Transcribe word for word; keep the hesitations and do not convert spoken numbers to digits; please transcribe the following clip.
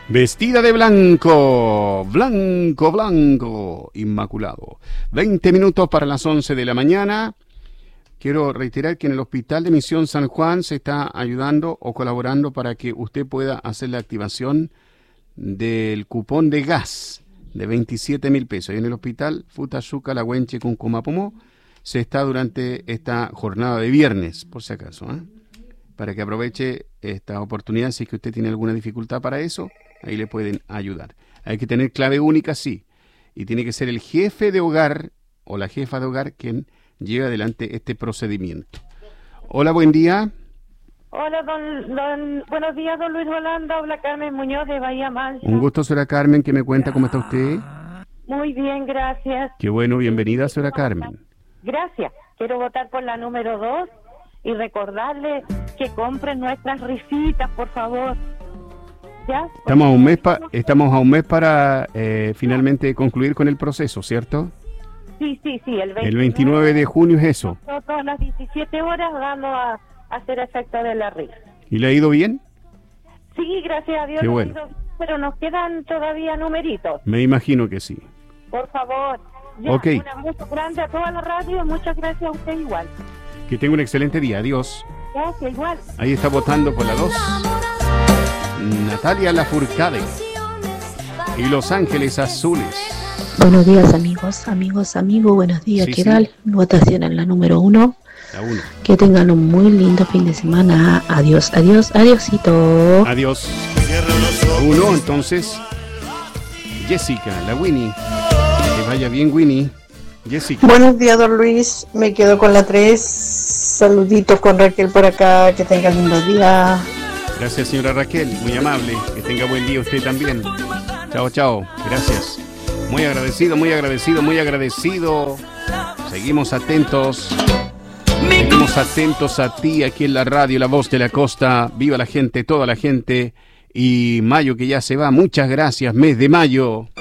Vestida de blanco, blanco, blanco, inmaculado. veinte minutos para las once de la mañana. Quiero reiterar que en el Hospital de Misión San Juan se está ayudando o colaborando para que usted pueda hacer la activación del cupón de gas de veintisiete mil pesos. Y en el Hospital Futayuca, La Huenche, Cuncumapomo, se está durante esta jornada de viernes, por si acaso, ¿eh? Para que aproveche esta oportunidad, si es que usted tiene alguna dificultad para eso, ahí le pueden ayudar. Hay que tener clave única, sí, y tiene que ser el jefe de hogar o la jefa de hogar quien lleve adelante este procedimiento. Hola, buen día. Hola, don, don, buenos días, don Luis Rolando. Habla Carmen Muñoz de Bahía Mancha. Un gusto, señora Carmen, que me cuenta cómo está usted. Muy bien, gracias. Qué bueno, bienvenida, señora Carmen. Gracias. Quiero votar por la número dos y recordarle que compren nuestras risitas, por favor. ¿Ya? Estamos a un mes, pa- estamos a un mes para eh, finalmente concluir con el proceso, ¿cierto? Sí, sí, sí. El veintinueve, El veintinueve de junio es eso. Nosotros a las diecisiete horas vamos a, a hacer efecto de la risa. ¿Y le ha ido bien? Sí, gracias a Dios. Qué nos bueno. ha ido, pero nos quedan todavía numeritos. Me imagino que sí. Por favor. Ya, Ok. un abrazo grande a toda la radio y muchas gracias a usted igual. Que tenga un excelente día. Adiós. Gracias, igual. Ahí está votando por la dos. Natalia Lafourcade y Los Ángeles Azules. Buenos días, amigos, amigos, amigos, buenos días. Sí, ¿Qué sí. tal? Mi votación en la número uno. La uno. Que tengan un muy lindo fin de semana. Adiós, adiós, adiósito. Adiós. La uno, entonces. Jessica, la Winnie. Que vaya bien, Winnie. Jessica. Buenos días, don Luis. Me quedo con la tres. Saluditos con Raquel por acá. Que tenga lindo día. Gracias, señora Raquel. Muy amable. Que tenga buen día usted también. Chao, chao. Gracias. Muy agradecido, muy agradecido, muy agradecido. Seguimos atentos. Seguimos atentos a ti aquí en la radio, La Voz de la Costa. Viva la gente, toda la gente. Y mayo que ya se va. Muchas gracias, mes de mayo.